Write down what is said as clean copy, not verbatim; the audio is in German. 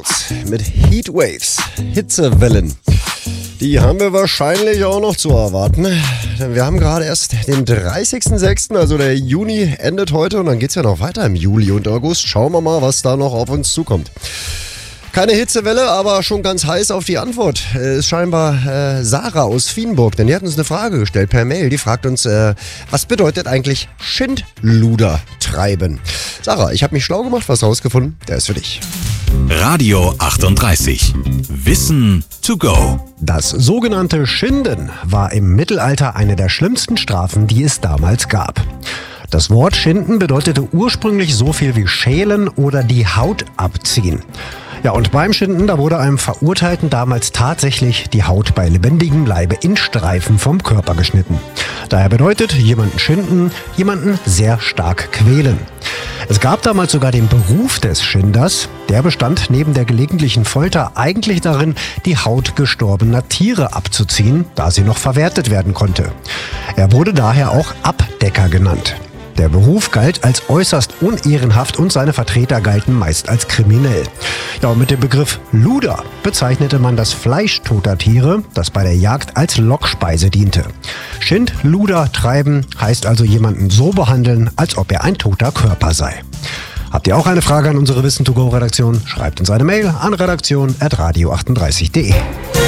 Mit Heatwaves, Hitzewellen. Die haben wir wahrscheinlich auch noch zu erwarten. Denn wir haben gerade erst den 30.06., also der Juni endet heute und dann geht's ja noch weiter im Juli und August. Schauen wir mal, was da noch auf uns zukommt. Keine Hitzewelle, aber schon ganz heiß auf die Antwort. Ist scheinbar Sarah aus Vienburg, denn die hat uns eine Frage gestellt per Mail. Die fragt uns, was bedeutet eigentlich Schindluder treiben? Sarah, ich habe mich schlau gemacht, was rausgefunden. Der ist für dich. Radio 38. Wissen to go. Das sogenannte Schinden war im Mittelalter eine der schlimmsten Strafen, die es damals gab. Das Wort Schinden bedeutete ursprünglich so viel wie schälen oder die Haut abziehen. Ja, und beim Schinden, da wurde einem Verurteilten damals tatsächlich die Haut bei lebendigem Leibe in Streifen vom Körper geschnitten. Daher bedeutet jemanden schinden, jemanden sehr stark quälen. Es gab damals sogar den Beruf des Schinders. Der bestand neben der gelegentlichen Folter eigentlich darin, die Haut gestorbener Tiere abzuziehen, da sie noch verwertet werden konnte. Er wurde daher auch Abdecker genannt. Der Beruf galt als äußerst unehrenhaft und seine Vertreter galten meist als kriminell. Ja, und mit dem Begriff Luder bezeichnete man das Fleisch toter Tiere, das bei der Jagd als Lockspeise diente. Schindluder treiben heißt also jemanden so behandeln, als ob er ein toter Körper sei. Habt ihr auch eine Frage an unsere Wissen-to-go-Redaktion? Schreibt uns eine Mail an redaktion@radio38.de.